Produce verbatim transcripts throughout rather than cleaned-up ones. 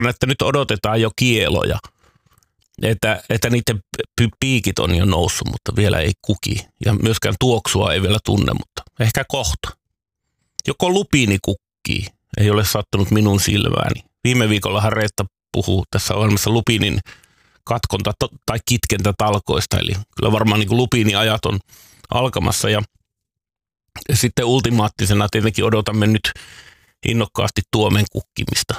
että nyt odotetaan jo kieloja. Että, että niiden piikit on jo noussut, mutta vielä ei kuki. Ja myöskään tuoksua ei vielä tunne, mutta ehkä kohta. Joko lupiini kukkii, ei ole sattunut minun silmääni. Viime viikollahan Reetta puhuu tässä ohjelmassa lupiinin katkonta tai kitkentätalkoista, eli kyllä varmaan niin kuin lupiiniajat on alkamassa. Ja sitten ultimaattisena tietenkin odotamme nyt innokkaasti tuomen kukkimista.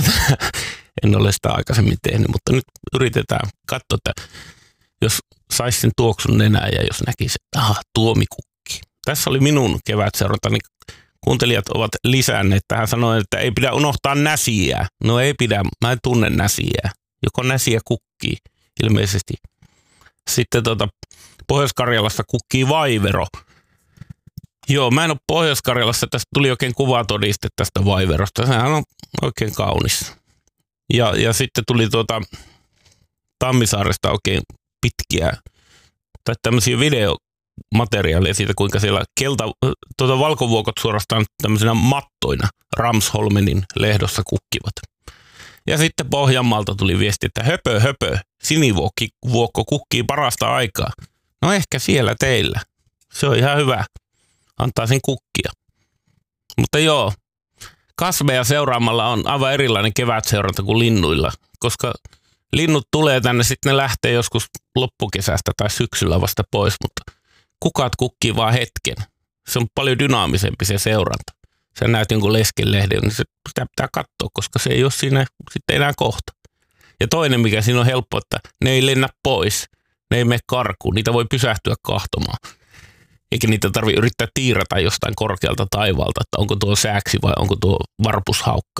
En ole sitä aikaisemmin tehnyt, mutta nyt yritetään katsoa, että jos saisi sen tuoksun nenää ja jos näkisi, että aha, tuomi kukkii. Tässä oli minun kevätseurantani. Kuuntelijat ovat lisänneet tähän sanoen, että ei pidä unohtaa näsiä. No ei pidä, mä en tunne näsiä. Joko näsiä kukkii ilmeisesti. Sitten tuota, Pohjois-Karjalassa kukkii vaivero. Joo, mä en ole Pohjois-Karjalassa. Tästä tuli oikein kuvatodiste tästä vaiverosta. Sehän on oikein kaunis. Ja, ja sitten tuli tuota Tammisaaresta oikein pitkiä tai tämmöisiä videomateriaaleja siitä, kuinka siellä kelta, tuota valkovuokot suorastaan tämmöisenä mattoina Ramsholmenin lehdossa kukkivat. Ja sitten Pohjanmaalta tuli viesti, että höpö, höpö, sinivuokko kukkii parasta aikaa. No ehkä siellä teillä. Se on ihan hyvä. Antaa sen kukkia. Mutta joo, kasveja seuraamalla on aivan erilainen kevätseuranta kuin linnuilla, koska linnut tulee tänne, sitten ne lähtee joskus loppukesästä tai syksyllä vasta pois, mutta kukat kukkii vaan hetken. Se on paljon dynaamisempi se seuranta. Sä näet jonkun leskenlehden, niin se sitä pitää katsoa, koska se ei ole siinä sitten enää kohta. Ja toinen, mikä siinä on helppo, että ne ei lennä pois, ne ei mene karkuun, niitä voi pysähtyä kahtomaan. Eikä niitä tarvitse yrittää tiirata jostain korkealta taivaalta, että onko tuo sääksi vai onko tuo varpushaukka.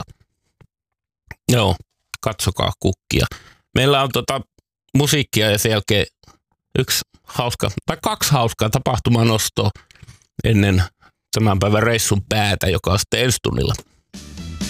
Joo, katsokaa kukkia. Meillä on tota musiikkia ja sen jälkeen yksi hauska, tai kaksi hauskaa tapahtumanostoa ennen tämän päivän reissun päätä, joka on sitten ensi tunnilla.